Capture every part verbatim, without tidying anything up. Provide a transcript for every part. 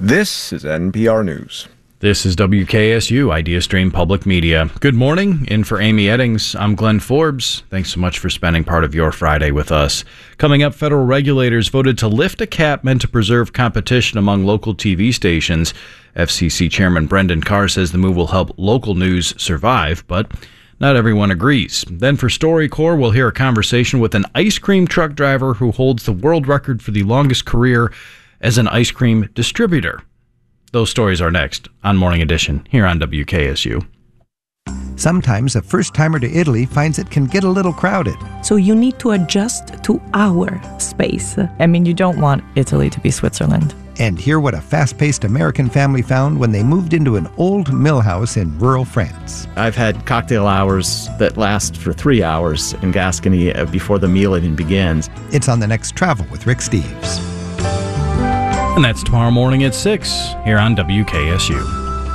This is N P R News. This is W K S U, IdeaStream Public Media. Good morning. In for Amy Eddings, I'm Glenn Forbes. Thanks so much for spending part of your Friday with us. Coming up, federal regulators voted to lift a cap meant to preserve competition among local T V stations. F C C Chairman Brendan Carr says the move will help local news survive, but not everyone agrees. Then for StoryCorps, we'll hear a conversation with an ice cream truck driver who holds the world record for the longest career as an ice cream distributor. Those stories are next on Morning Edition here on W K S U. Sometimes a first-timer to Italy finds it can get a little crowded. So you need to adjust to our space. I mean, you don't want Italy to be Switzerland. And hear what a fast-paced American family found when they moved into an old mill house in rural France. I've had cocktail hours that last for three hours in Gascony before the meal even begins. It's on the next Travel with Rick Steves. And that's tomorrow morning at six here on W K S U.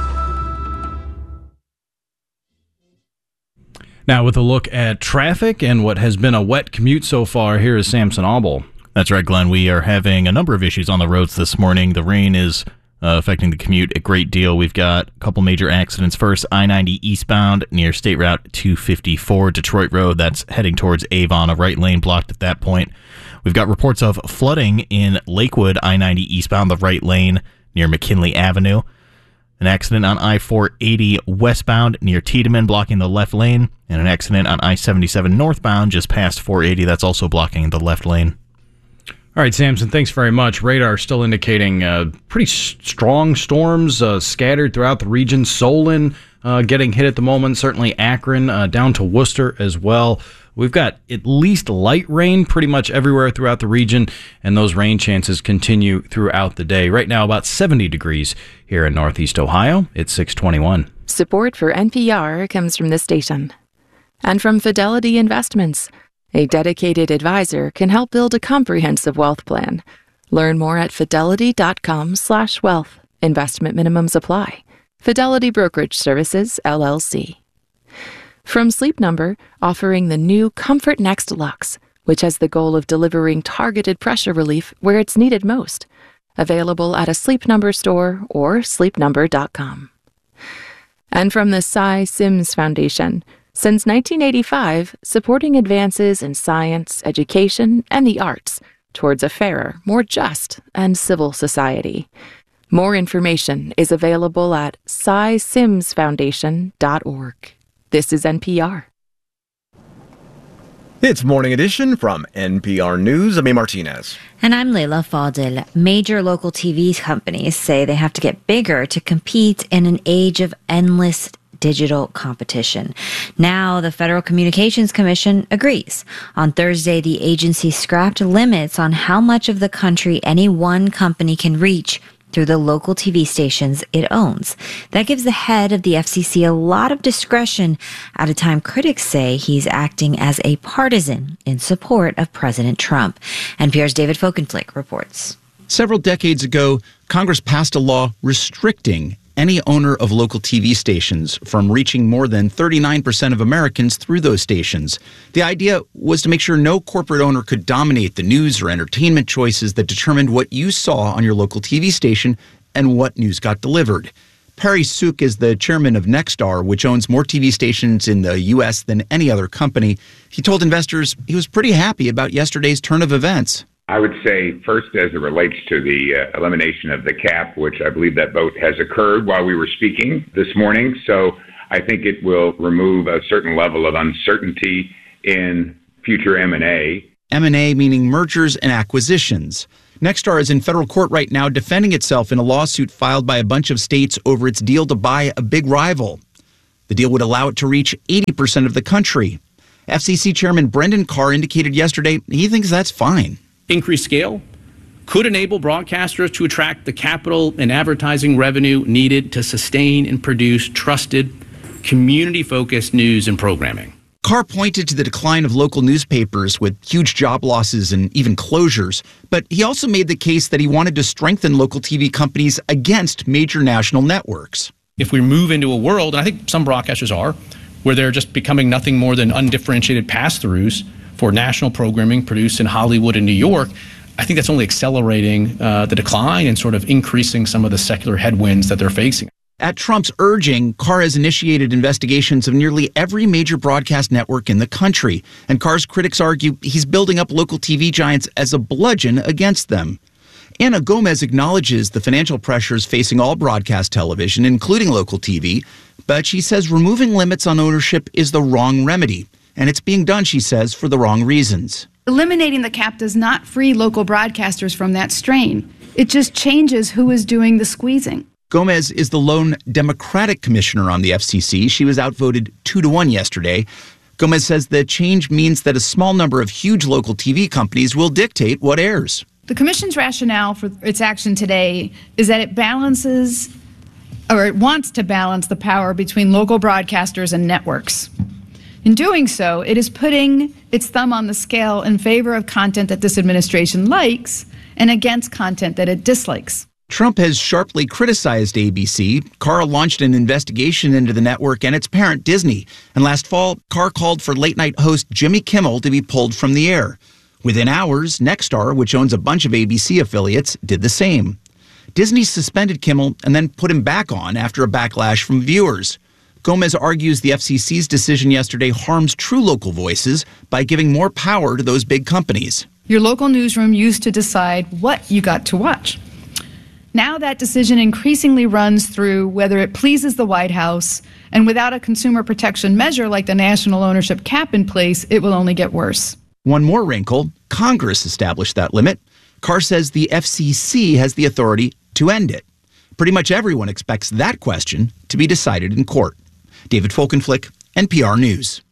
Now with a look at traffic and what has been a wet commute so far, here is Samson Auble. That's right, Glenn. We are having a number of issues on the roads this morning. The rain is uh, affecting the commute a great deal. We've got a couple major accidents. First, I ninety eastbound near State Route two fifty-four, Detroit Road. That's heading towards Avon. A right lane blocked at that point. We've got reports of flooding in Lakewood, I ninety eastbound, the right lane near McKinley Avenue. An accident on I four eighty westbound near Tiedemann, blocking the left lane. And an accident on I seventy-seven northbound just past four eighty. That's also blocking the left lane. All right, Samson, thanks very much. Radar still indicating uh, pretty s- strong storms uh, scattered throughout the region. Solon uh, getting hit at the moment, certainly Akron, uh, down to Worcester as well. We've got at least light rain pretty much everywhere throughout the region, and those rain chances continue throughout the day. Right now, about seventy degrees here in Northeast Ohio. It's six twenty-one. Support for N P R comes from this station. And from Fidelity Investments. A dedicated advisor can help build a comprehensive wealth plan. Learn more at fidelity.com slash wealth. Investment minimums apply. Fidelity Brokerage Services, L L C. From Sleep Number, offering the new Comfort Next Luxe, which has the goal of delivering targeted pressure relief where it's needed most. Available at a Sleep Number store or sleep number dot com. And from the Cy Sims Foundation, since nineteen eighty-five, supporting advances in science, education, and the arts towards a fairer, more just, and civil society. More information is available at cy sims foundation dot org. This is N P R. It's Morning Edition from N P R News. I'm A. Martinez. And I'm Leila Fadil. Major local T V companies say they have to get bigger to compete in an age of endless digital competition. Now, the Federal Communications Commission agrees. On Thursday, the agency scrapped limits on how much of the country any one company can reach through the local T V stations it owns. That gives the head of the F C C a lot of discretion at a time critics say he's acting as a partisan in support of President Trump. N P R's David Folkenflik reports. Several decades ago, Congress passed a law restricting any owner of local T V stations from reaching more than thirty-nine percent of Americans through those stations. The idea was to make sure no corporate owner could dominate the news or entertainment choices that determined what you saw on your local T V station and what news got delivered. Perry Sook is the chairman of Nexstar, which owns more T V stations in the U S than any other company. He told investors he was pretty happy about yesterday's turn of events. I would say first, as it relates to the uh, elimination of the cap, which I believe that vote has occurred while we were speaking this morning. So I think it will remove a certain level of uncertainty in future M and A. M and A meaning mergers and acquisitions. Nexstar is in federal court right now defending itself in a lawsuit filed by a bunch of states over its deal to buy a big rival. The deal would allow it to reach eighty percent of the country. F C C Chairman Brendan Carr indicated yesterday he thinks that's fine. Increased scale could enable broadcasters to attract the capital and advertising revenue needed to sustain and produce trusted, community-focused news and programming. Carr pointed to the decline of local newspapers with huge job losses and even closures, but he also made the case that he wanted to strengthen local T V companies against major national networks. If we move into a world, and I think some broadcasters are, where they're just becoming nothing more than undifferentiated pass-throughs for national programming produced in Hollywood and New York, I think that's only accelerating uh, the decline and sort of increasing some of the secular headwinds that they're facing. At Trump's urging, Carr has initiated investigations of nearly every major broadcast network in the country. And Carr's critics argue he's building up local T V giants as a bludgeon against them. Anna Gomez acknowledges the financial pressures facing all broadcast television, including local T V, but she says removing limits on ownership is the wrong remedy. And it's being done, she says, for the wrong reasons. Eliminating the cap does not free local broadcasters from that strain. It just changes who is doing the squeezing. Gomez is the lone Democratic commissioner on the F C C. She was outvoted two to one yesterday. Gomez says the change means that a small number of huge local T V companies will dictate what airs. The commission's rationale for its action today is that it balances, or it wants to balance, the power between local broadcasters and networks. In doing so, it is putting its thumb on the scale in favor of content that this administration likes and against content that it dislikes. Trump has sharply criticized A B C. Carr launched an investigation into the network and its parent, Disney. And last fall, Carr called for late-night host Jimmy Kimmel to be pulled from the air. Within hours, Nexstar, which owns a bunch of A B C affiliates, did the same. Disney suspended Kimmel and then put him back on after a backlash from viewers. Gomez argues the F C C's decision yesterday harms true local voices by giving more power to those big companies. Your local newsroom used to decide what you got to watch. Now that decision increasingly runs through whether it pleases the White House, and without a consumer protection measure like the national ownership cap in place, it will only get worse. One more wrinkle, Congress established that limit. Carr says the F C C has the authority to end it. Pretty much everyone expects that question to be decided in court. David Folkenflik, N P R News.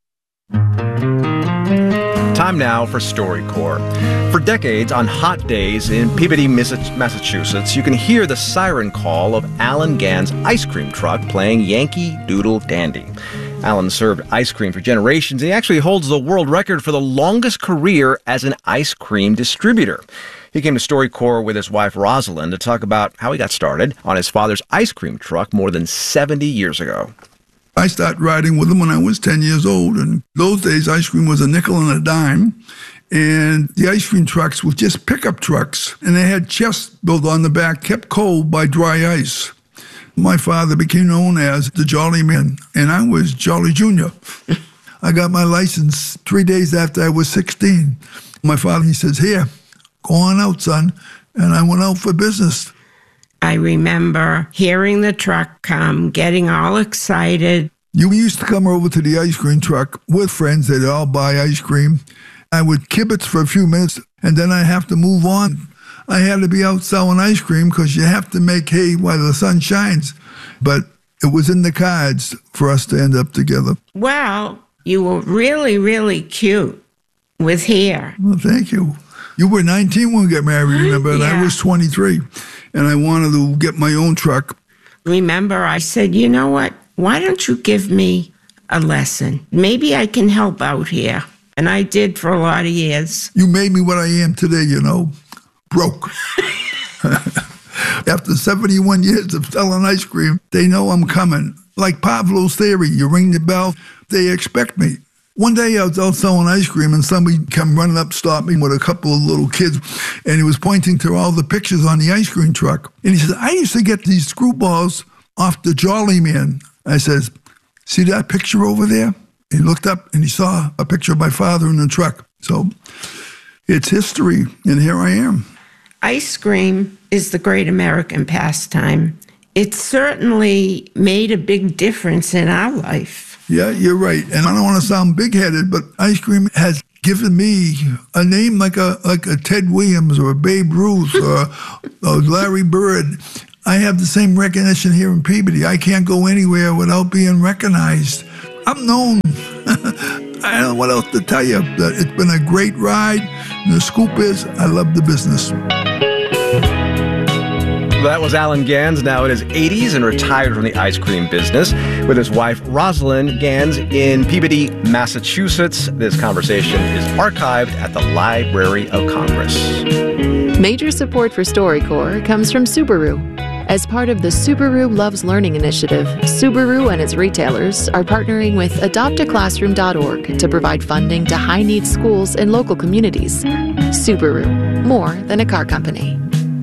Time now for StoryCorps. For decades, on hot days in Peabody, Massachusetts, you can hear the siren call of Alan Gann's ice cream truck playing Yankee Doodle Dandy. Alan served ice cream for generations, and he actually holds the world record for the longest career as an ice cream distributor. He came to StoryCorps with his wife Rosalind to talk about how he got started on his father's ice cream truck more than seventy years ago. I started riding with him when I was ten years old, and those days ice cream was a nickel and a dime, and the ice cream trucks were just pickup trucks, and they had chests built on the back, kept cold by dry ice. My father became known as the Jolly Man, and I was Jolly Junior I got my license three days after I was sixteen. My father, he says, "Here, go on out, son," and I went out for business. I remember hearing the truck come, getting all excited. You used to come over to the ice cream truck with friends that all buy ice cream. I would kibitz for a few minutes, and then I have to move on. I had to be out selling ice cream because you have to make hay while the sun shines. But it was in the cards for us to end up together. Well, you were really, really cute with hair. Well, thank you. You were nineteen when we got married, remember? And yeah. I was twenty-three. And I wanted to get my own truck. Remember, I said, you know what? Why don't you give me a lesson? Maybe I can help out here. And I did for a lot of years. You made me what I am today, you know, broke. After seventy-one years of selling ice cream, they know I'm coming. Like Pavlov's theory, you ring the bell, they expect me. One day I was out selling ice cream and somebody came running up, stopped me with a couple of little kids, and he was pointing to all the pictures on the ice cream truck. And he said, "I used to get these screwballs off the Jolly Man." I says, "See that picture over there?" He looked up and he saw a picture of my father in the truck. So it's history, and here I am. Ice cream is the great American pastime. It certainly made a big difference in our life. Yeah, you're right. And I don't want to sound big-headed, but ice cream has given me a name like a like a Ted Williams or a Babe Ruth or, or Larry Bird. I have the same recognition here in Peabody. I can't go anywhere without being recognized. I'm known. I don't know what else to tell you. It's been a great ride. And the scoop is, I love the business. That was Alan Gans, now in his eighties and retired from the ice cream business, with his wife Rosalind Gans in Peabody, Massachusetts. This conversation is archived at the Library of Congress. Major support for StoryCorps comes from Subaru. As part of the Subaru Loves Learning initiative, Subaru and its retailers are partnering with adopt a classroom dot org to provide funding to high-needs schools in local communities. Subaru, more than a car company.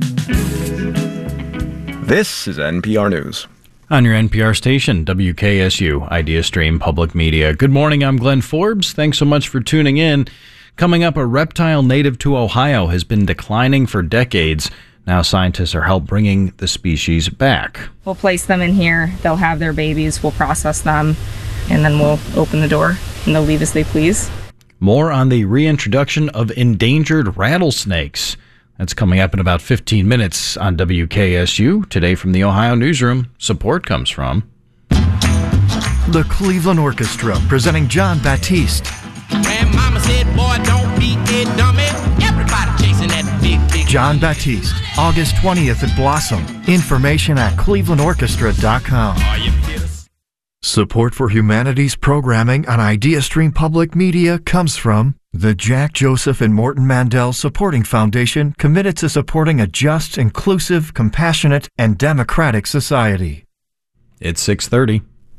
This is N P R News. On your N P R station, W K S U, Idea Stream Public Media. Good morning, I'm Glenn Forbes. Thanks so much for tuning in. Coming up, a reptile native to Ohio has been declining for decades. Now scientists are help bringing the species back. We'll place them in here, they'll have their babies, we'll process them, and then we'll open the door, and they'll leave as they please. More on the reintroduction of endangered rattlesnakes. That's coming up in about fifteen minutes on W K S U. Today from the Ohio Newsroom, support comes from the Cleveland Orchestra, presenting John Batiste. Grandmama said, boy, don't be a dummy. Everybody chasing that big, big... John Batiste, August twentieth at Blossom. Information at cleveland orchestra dot com. Support for humanities programming on IdeaStream Public Media comes from the Jack Joseph and Morton Mandel Supporting Foundation, committed to supporting a just, inclusive, compassionate, and democratic society. It's six thirty.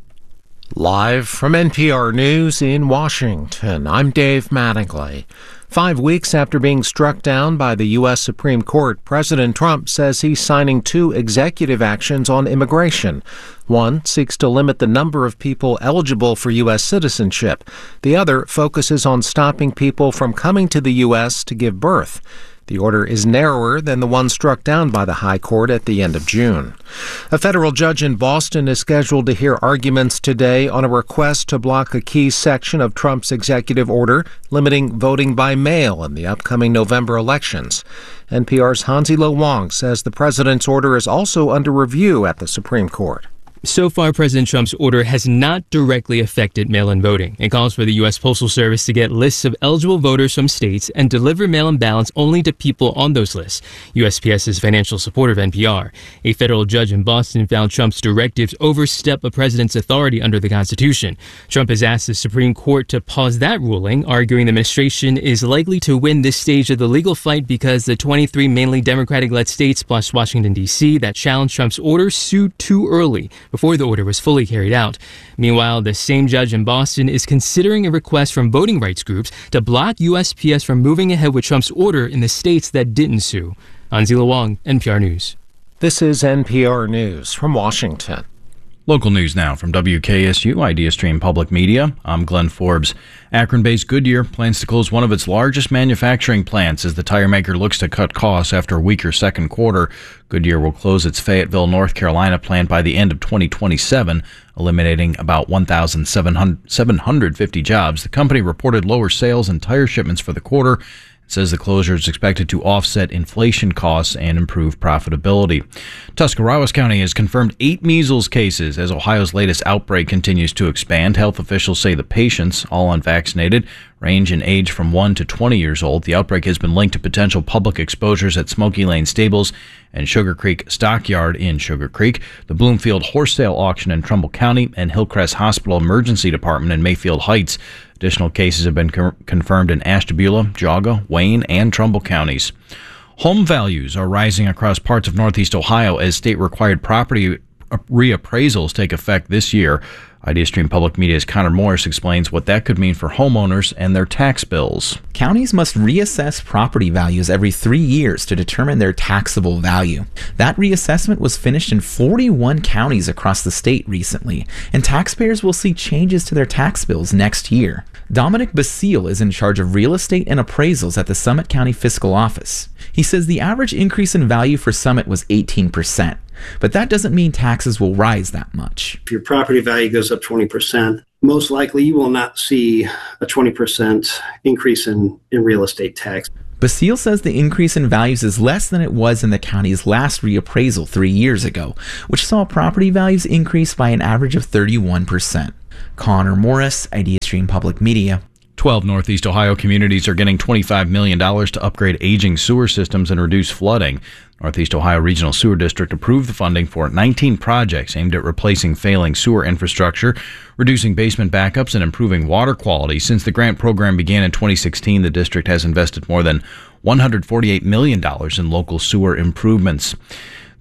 Live from N P R News in Washington, I'm Dave Mattingly. Five weeks after being struck down by the U S Supreme Court, President Trump says he's signing two executive actions on immigration. One seeks to limit the number of people eligible for U S citizenship. The other focuses on stopping people from coming to the U S to give birth. The order is narrower than the one struck down by the High Court at the end of June. A federal judge in Boston is scheduled to hear arguments today on a request to block a key section of Trump's executive order limiting voting by mail in the upcoming November elections. N P R's Hansi Lo Wang says the president's order is also under review at the Supreme Court. So far, President Trump's order has not directly affected mail-in voting. It calls for the U S Postal Service to get lists of eligible voters from states and deliver mail-in ballots only to people on those lists. U S P S is financial support of N P R. A federal judge in Boston found Trump's directives overstep a president's authority under the Constitution. Trump has asked the Supreme Court to pause that ruling, arguing the administration is likely to win this stage of the legal fight because the twenty-three mainly Democratic-led states plus Washington, D C that challenged Trump's order sued too early, before the order was fully carried out. Meanwhile, the same judge in Boston is considering a request from voting rights groups to block U S P S from moving ahead with Trump's order in the states that didn't sue. Hansi Lo Wang, N P R News. This is N P R News from Washington. Local news now from W K S U, IdeaStream Public Media. I'm Glenn Forbes. Akron-based Goodyear plans to close one of its largest manufacturing plants as the tire maker looks to cut costs after a weaker second quarter. Goodyear will close its Fayetteville, North Carolina plant by the end of twenty twenty-seven, eliminating about one thousand seven hundred fifty jobs. The company reported lower sales and tire shipments for the quarter. It says the closure is expected to offset inflation costs and improve profitability. Tuscarawas County has confirmed eight measles cases as Ohio's latest outbreak continues to expand. Health officials say the patients, all unvaccinated, range in age from one to twenty years old. The outbreak has been linked to potential public exposures at Smoky Lane Stables and Sugar Creek Stockyard in Sugar Creek, the Bloomfield Horse Sale Auction in Trumbull County, and Hillcrest Hospital Emergency Department in Mayfield Heights. Additional cases have been co- confirmed in Ashtabula, Geauga, Wayne, and Trumbull counties. Home values are rising across parts of Northeast Ohio as state-required property reappraisals take effect this year. IdeaStream Public Media's Connor Morris explains what that could mean for homeowners and their tax bills. Counties must reassess property values every three years to determine their taxable value. That reassessment was finished in forty-one counties across the state recently, and taxpayers will see changes to their tax bills next year. Dominic Basile is in charge of real estate and appraisals at the Summit County Fiscal Office. He says the average increase in value for Summit was eighteen percent. But that doesn't mean taxes will rise that much. If your property value goes up twenty percent, most likely you will not see a twenty percent increase in, in real estate tax. Basile says the increase in values is less than it was in the county's last reappraisal three years ago, which saw property values increase by an average of thirty-one percent. Connor Morris, IdeaStream Public Media. twelve Northeast Ohio communities are getting twenty-five million dollars to upgrade aging sewer systems and reduce flooding. Northeast Ohio Regional Sewer District approved the funding for nineteen projects aimed at replacing failing sewer infrastructure, reducing basement backups, and improving water quality. Since the grant program began in twenty sixteen, the district has invested more than one hundred forty-eight million dollars in local sewer improvements.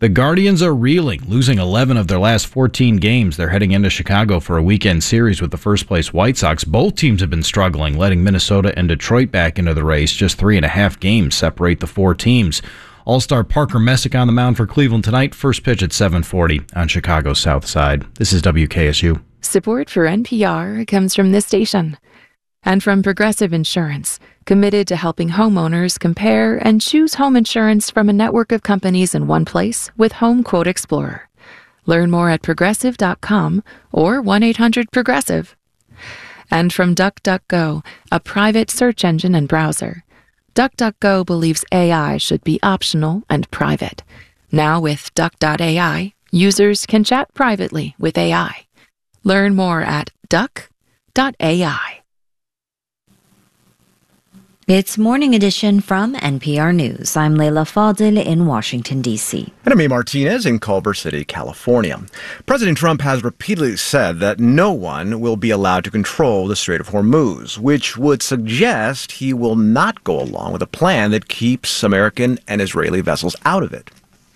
The Guardians are reeling, losing eleven of their last fourteen games. They're heading into Chicago for a weekend series with the first-place White Sox. Both teams have been struggling, letting Minnesota and Detroit back into the race. Just three and a half games separate the four teams. All-star Parker Messick on the mound for Cleveland tonight. First pitch at seven forty on Chicago's South Side. This is W K S U. Support for N P R comes from this station and from Progressive Insurance, committed to helping homeowners compare and choose home insurance from a network of companies in one place with Home Quote Explorer. Learn more at progressive dot com or one eight hundred progressive. And from DuckDuckGo, a private search engine and browser. DuckDuckGo believes A I should be optional and private. Now with Duck dot A I, users can chat privately with A I. Learn more at duck dot A I. It's Morning Edition from N P R News. I'm Leila Fadil in Washington, D C. And I'm A. Martinez in Culver City, California. President Trump has repeatedly said that no one will be allowed to control the Strait of Hormuz, which would suggest he will not go along with a plan that keeps American and Israeli vessels out of it.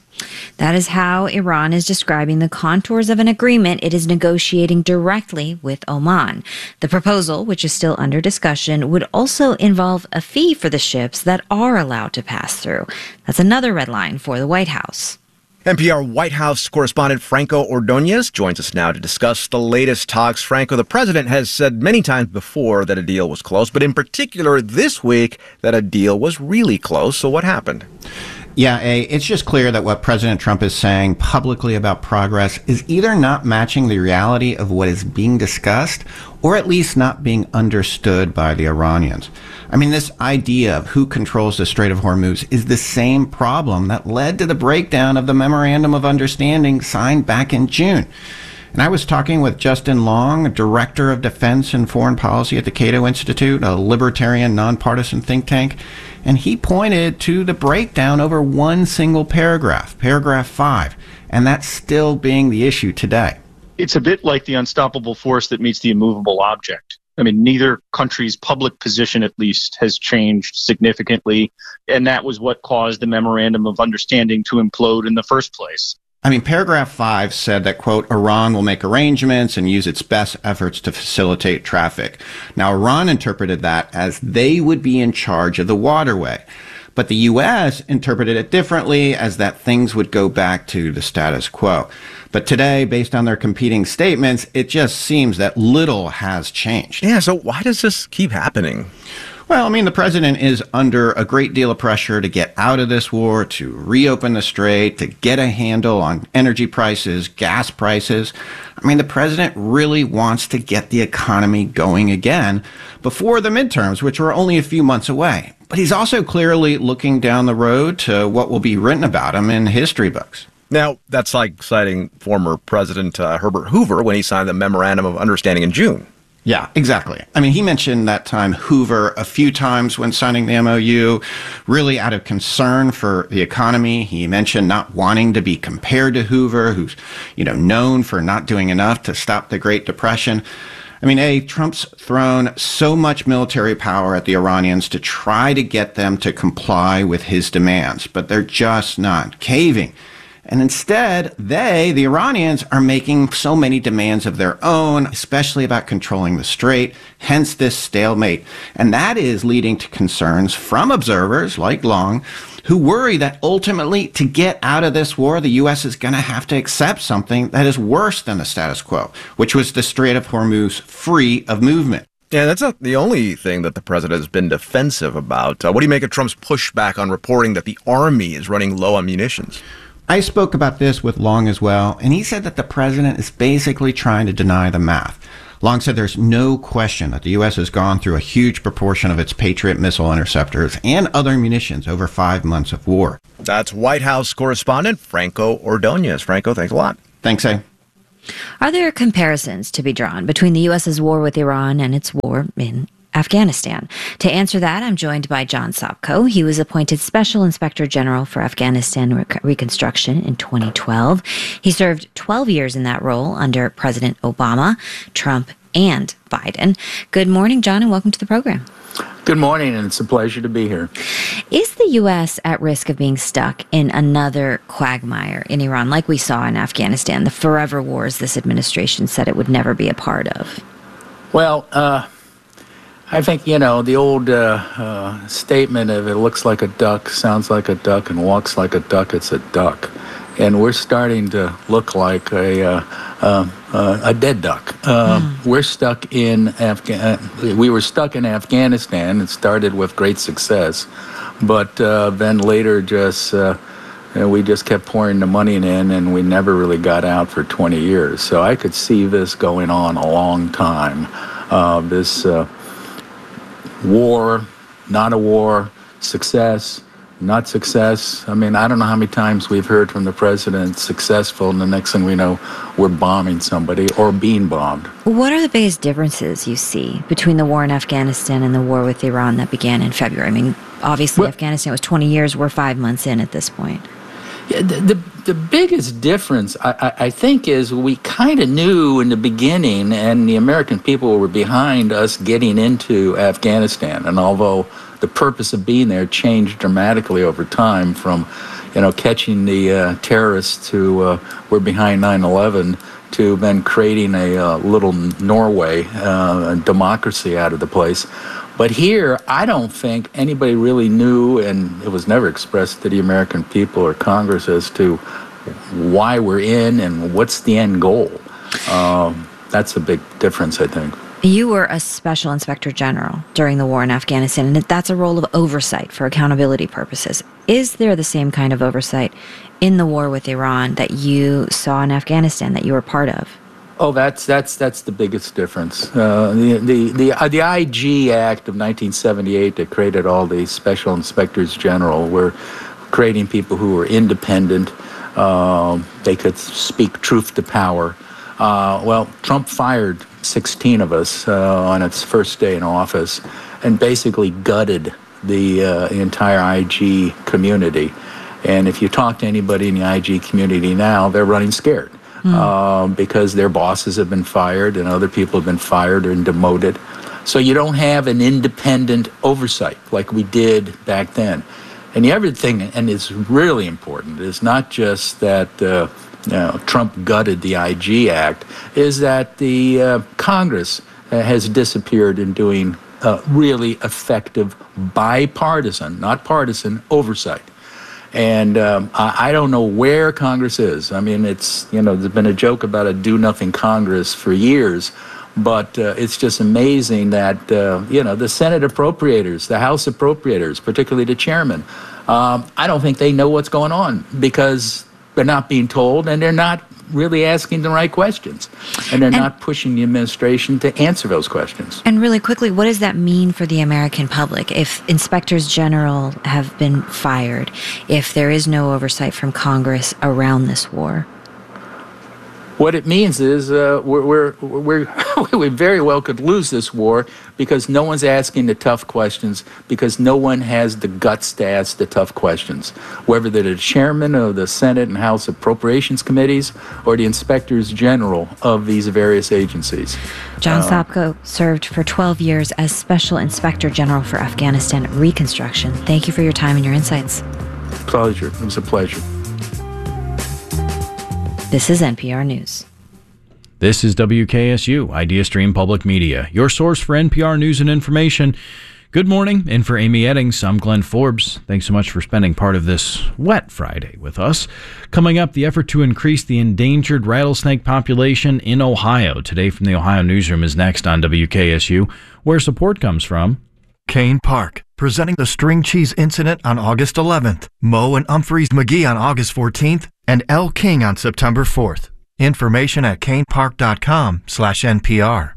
That is how Iran is describing the contours of an agreement it is negotiating directly with Oman. The proposal, which is still under discussion, would also involve a fee for the ships that are allowed to pass through. That's another red line for the White House. N P R White House correspondent Franco Ordonez joins us now to discuss the latest talks. Franco, the president has said many times before that a deal was close, but in particular this week that a deal was really close. So what happened? Yeah, A, it's just clear that what President Trump is saying publicly about progress is either not matching the reality of what is being discussed or at least not being understood by the Iranians. I mean, this idea of who controls the Strait of Hormuz is the same problem that led to the breakdown of the Memorandum of Understanding signed back in June. And I was talking with Justin Long, Director of Defense and Foreign Policy at the Cato Institute, a libertarian, nonpartisan think tank, and he pointed to the breakdown over one single paragraph, paragraph five, and that's still being the issue today. It's a bit like the unstoppable force that meets the immovable object. I mean, neither country's public position, at least, has changed significantly, and that was what caused the Memorandum of Understanding to implode in the first place. I mean, paragraph five said that, quote, Iran will make arrangements and use its best efforts to facilitate traffic. Now, Iran interpreted that as they would be in charge of the waterway. But the U S interpreted it differently, as that things would go back to the status quo. But today, based on their competing statements, it just seems that little has changed. Yeah, so why does this keep happening? Well, I mean, the president is under a great deal of pressure to get out of this war, to reopen the strait, to get a handle on energy prices, gas prices. I mean, the president really wants to get the economy going again before the midterms, which are only a few months away. But he's also clearly looking down the road to what will be written about him in history books. Now, that's like citing former President uh, Herbert Hoover when he signed the Memorandum of Understanding in June. Yeah, exactly. I mean, he mentioned that time Hoover a few times when signing the M O U, really out of concern for the economy. He mentioned not wanting to be compared to Hoover, who's, you know, known for not doing enough to stop the Great Depression. I mean, A, Trump's thrown so much military power at the Iranians to try to get them to comply with his demands, but they're just not caving. And instead, they, the Iranians, are making so many demands of their own, especially about controlling the strait, hence this stalemate. And that is leading to concerns from observers like Long, who worry that ultimately, to get out of this war, the U S is going to have to accept something that is worse than the status quo, which was the Strait of Hormuz free of movement. Yeah, that's not the only thing that the president has been defensive about. Uh, what do you make of Trump's pushback on reporting that the army is running low on munitions? I spoke about this with Long as well, and he said that the president is basically trying to deny the math. Long said there's no question that the U S has gone through a huge proportion of its Patriot missile interceptors and other munitions over five months of war. That's White House correspondent Franco Ordonez. Franco, thanks a lot. Thanks, A. Are there comparisons to be drawn between the U S's war with Iran and its war in Afghanistan? To answer that, I'm joined by John Sopko. He was appointed Special Inspector General for Afghanistan Re- Reconstruction in twenty twelve. He served twelve years in that role under President Obama, Trump, and Biden. Good morning, John, and welcome to the program. Good morning, and it's a pleasure to be here. Is the U S at risk of being stuck in another quagmire in Iran, like we saw in Afghanistan, the forever wars this administration said it would never be a part of? Well, uh, I think, you know, the old uh, uh, statement of it looks like a duck, sounds like a duck, and walks like a duck, it's a duck. And we're starting to look like a uh, uh, uh, a dead duck. Uh, mm. We're stuck in Afghan. We were stuck in Afghanistan. It started with great success, but uh, then later just uh, you know, we just kept pouring the money in, and we never really got out for twenty years. So I could see this going on a long time. Uh, this uh, war, not a war, success. Not success. I mean, I don't know how many times we've heard from the president successful, and the next thing we know, we're bombing somebody or being bombed. What are the biggest differences you see between the war in Afghanistan and the war with Iran that began in February? I mean, obviously, well, Afghanistan was twenty years. We're five months in at this point. Yeah, the, the, the biggest difference, I, I, I think, is we kind of knew in the beginning, and the American people were behind us getting into Afghanistan. And although the purpose of being there changed dramatically over time from, you know, catching the uh, terrorists who uh, were behind nine eleven to then creating a uh, little Norway, uh, democracy out of the place. But here, I don't think anybody really knew, and it was never expressed to the American people or Congress as to why we're in and what's the end goal. Um, that's a big difference, I think. You were a special inspector general during the war in Afghanistan, and that's a role of oversight for accountability purposes. Is there the same kind of oversight in the war with Iran that you saw in Afghanistan, that you were part of? Oh, that's that's that's the biggest difference. Uh, the the the, uh, the I G Act of nineteen seventy-eight that created all the special inspectors general were creating people who were independent. Uh, they could speak truth to power. Uh, well, Trump fired sixteen of us uh, on its first day in office and basically gutted the, uh, the entire I G community. And if you talk to anybody in the I G community now, they're running scared mm. uh, because their bosses have been fired and other people have been fired or demoted. So you don't have an independent oversight like we did back then. And the other thing, and it's really important, is not just that uh, you know, Trump gutted the I G Act, is that the uh, Congress uh, has disappeared in doing uh, really effective bipartisan, not partisan, oversight. And um, I, I don't know where Congress is. I mean, it's, you know, there's been a joke about a do-nothing Congress for years, but uh, it's just amazing that, uh, you know, the Senate appropriators, the House appropriators, particularly the chairman, um, I don't think they know what's going on because they're not being told and they're not really asking the right questions. And they're and, not pushing the administration to answer those questions. And really quickly, what does that mean for the American public? If inspectors general have been fired, if there is no oversight from Congress around this war? What it means is uh, we're, we're, we're, we very well could lose this war because no one's asking the tough questions, because no one has the guts to ask the tough questions, whether they're the chairman of the Senate and House Appropriations Committees or the inspectors general of these various agencies. John uh, Sopko served for twelve years as Special Inspector General for Afghanistan Reconstruction. Thank you for your time and your insights. Pleasure. It was a pleasure. This is N P R News. This is W K S U, Idea Stream Public Media, your source for N P R news and information. Good morning, and for Amy Eddings, I'm Glenn Forbes. Thanks so much for spending part of this wet Friday with us. Coming up, the effort to increase the endangered rattlesnake population in Ohio. Today from the Ohio Newsroom is next on W K S U, where support comes from Kane Park, presenting the string cheese incident on August eleventh, Moe and Humphreys McGee on August fourteenth, and L. King on September fourth. Information at canepark.com slash NPR.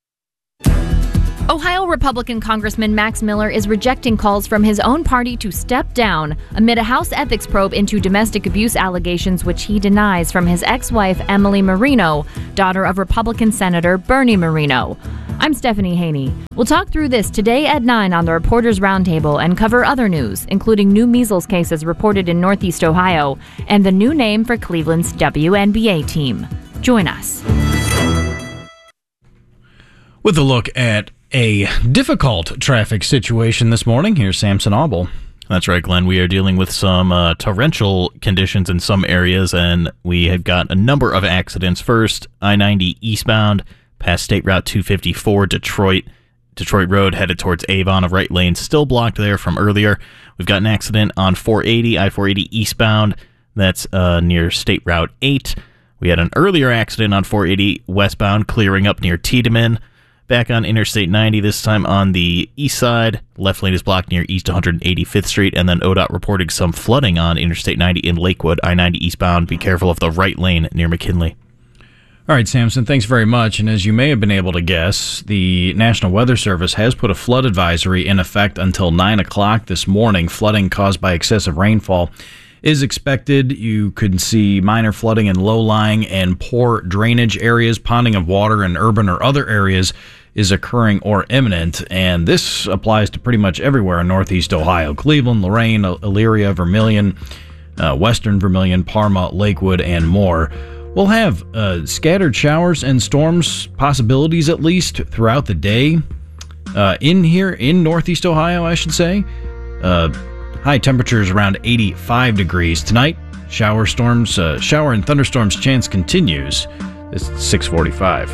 Ohio Republican Congressman Max Miller is rejecting calls from his own party to step down amid a House ethics probe into domestic abuse allegations, which he denies from his ex-wife Emily Marino, daughter of Republican Senator Bernie Marino. I'm Stephanie Haney. We'll talk through this today at nine on the Reporters Roundtable and cover other news, including new measles cases reported in Northeast Ohio and the new name for Cleveland's W N B A team. Join us. With a look at A difficult traffic situation this morning. Here's Samson Auble. That's right, Glenn. We are dealing with some uh, torrential conditions in some areas, and we have got a number of accidents. First, I ninety eastbound past State Route two fifty-four, Detroit. Detroit Road headed towards Avon. A right lane still blocked there from earlier. We've got an accident on four eighty, I four eighty eastbound. That's uh, near State Route eight. We had an earlier accident on four eighty westbound, clearing up near Tiedemann. Back on Interstate ninety, this time on the east side. Left lane is blocked near East one hundred eighty-fifth Street, and then O D O T reporting some flooding on Interstate ninety in Lakewood. I ninety eastbound, be careful of the right lane near McKinley. All right, Samson, thanks very much. And as you may have been able to guess, the National Weather Service has put a flood advisory in effect until nine o'clock this morning. Flooding caused by excessive rainfall is expected. You could see minor flooding in low-lying and poor drainage areas. Ponding of water in urban or other areas is occurring or imminent, and this applies to pretty much everywhere in Northeast Ohio. Cleveland, Lorain, Elyria, Vermilion, uh, Western Vermilion, Parma, Lakewood, and more. We'll have uh, scattered showers and storms possibilities at least throughout the day uh, in here in Northeast Ohio, I should say. Uh, high temperatures around eighty-five degrees tonight. Shower storms, uh, shower and thunderstorms chance continues. It's six forty-five.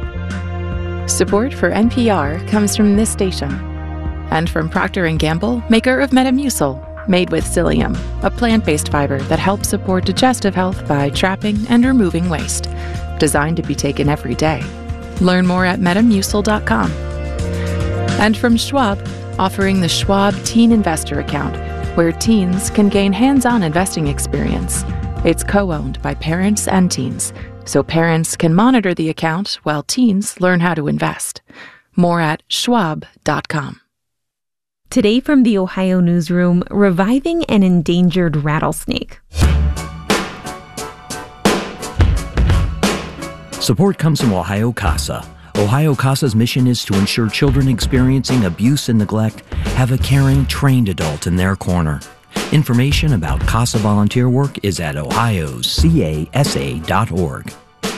Support for N P R comes from this station and from Procter and Gamble, maker of Metamucil, made with psyllium, a plant-based fiber that helps support digestive health by trapping and removing waste. Designed to be taken every day. Learn more at metamucil dot com. And from Schwab, offering the Schwab Teen Investor Account, where teens can gain hands-on investing experience. It's co-owned by parents and teens, so parents can monitor the account while teens learn how to invest. More at schwab dot com. Today from the Ohio Newsroom, reviving an endangered rattlesnake. Support comes from Ohio CASA. Ohio CASA's mission is to ensure children experiencing abuse and neglect have a caring, trained adult in their corner. Information about CASA volunteer work is at ohio casa dot org.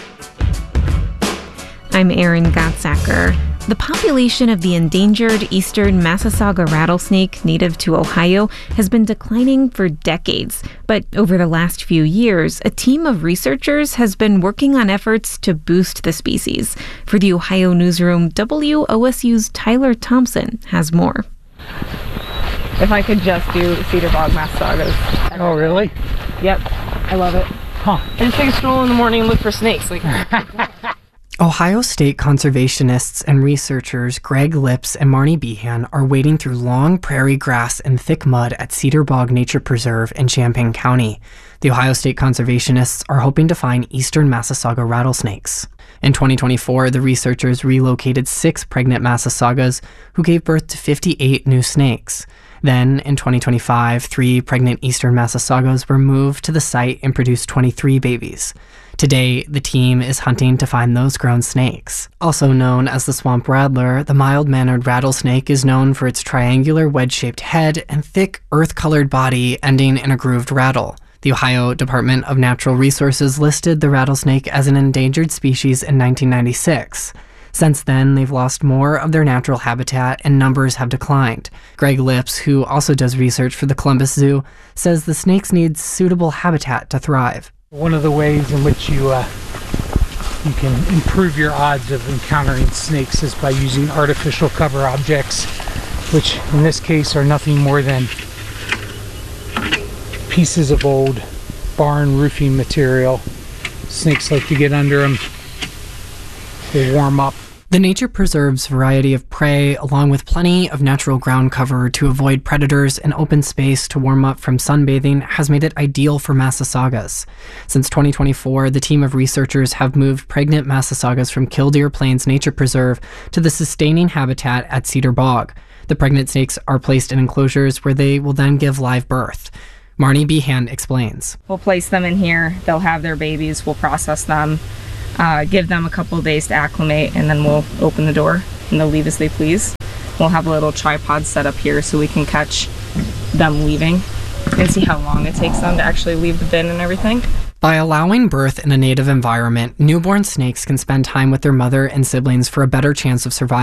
I'm Erin Gottsacker. The population of the endangered eastern Massasauga rattlesnake native to Ohio has been declining for decades. But over the last few years, a team of researchers has been working on efforts to boost the species. For the Ohio Newsroom, W O S U's Tyler Thompson has more. If I could just do Cedar Bog Massasaugas. Oh, really? Yep. I love it. Huh. I just take a stroll in the morning and look for snakes. Like. Ohio State conservationists and researchers Greg Lips and Marnie Behan are wading through long prairie grass and thick mud at Cedar Bog Nature Preserve in Champaign County. The Ohio State conservationists are hoping to find eastern Massasauga rattlesnakes. In twenty twenty-four, the researchers relocated six pregnant Massasaugas who gave birth to fifty-eight new snakes. Then, in twenty twenty-five, three pregnant eastern Massasaugas were moved to the site and produced twenty-three babies. Today, the team is hunting to find those grown snakes. Also known as the swamp rattler, the mild-mannered rattlesnake is known for its triangular wedge-shaped head and thick, earth-colored body ending in a grooved rattle. The Ohio Department of Natural Resources listed the rattlesnake as an endangered species in nineteen ninety-six. Since then, they've lost more of their natural habitat and numbers have declined. Greg Lips, who also does research for the Columbus Zoo, says the snakes need suitable habitat to thrive. One of the ways in which you uh, you can improve your odds of encountering snakes is by using artificial cover objects, which in this case are nothing more than pieces of old barn roofing material. Snakes like to get under them. They warm up. The nature preserve's variety of prey, along with plenty of natural ground cover to avoid predators and open space to warm up from sunbathing, has made it ideal for Massasaugas. Since twenty twenty-four, the team of researchers have moved pregnant Massasaugas from Killdeer Plains Nature Preserve to the sustaining habitat at Cedar Bog. The pregnant snakes are placed in enclosures where they will then give live birth. Marnie Behan explains. We'll place them in here. They'll have their babies. We'll process them. Uh, give them a couple of days to acclimate, and then we'll open the door and they'll leave as they please. We'll have a little tripod set up here so we can catch them leaving and see how long it takes them to actually leave the bin and everything. By allowing birth in a native environment, newborn snakes can spend time with their mother and siblings for a better chance of survival.